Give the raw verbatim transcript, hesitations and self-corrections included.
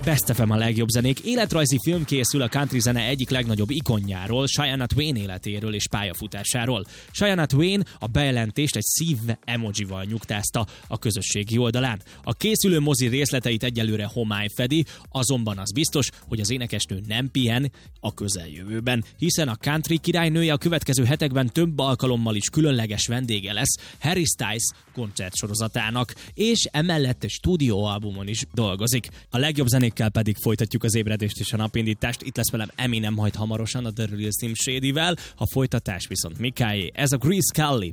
Best ef em a legjobb zenék. Életrajzi film készül a country zene egyik legnagyobb ikonjáról, Shania Twain életéről és pályafutásáról. Shania Twain a bejelentést egy szív emojival nyugtázta a közösségi oldalán. A készülő mozi részleteit egyelőre homály fedi, azonban az biztos, hogy az énekesnő nem pihen a közeljövőben, hiszen a country királynője a következő hetekben több alkalommal is különleges vendége lesz Harry Styles koncertsorozatának, és emellett egy stúdióalbumon is dolgozik. A legjobb zenékkel pedig folytatjuk az ébredést és a napindítást. Itt lesz velem Eminem majd hamarosan a The Real Slim Shadyvel, a folytatás viszont Mikáé. Ez a Grease Kelly.